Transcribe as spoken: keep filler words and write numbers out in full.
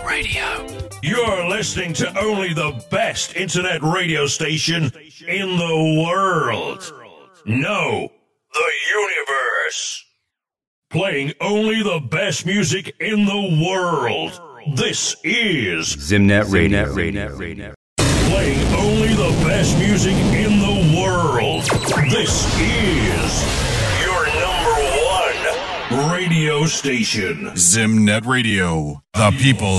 Radio. You're listening to only the best internet radio station in the world. No, the universe. Playing only the best music in the world. This is Zimnet Radio. Zimnet Radio. Playing only the best music in the world. This is your number one radio station. Zimnet Radio, the people's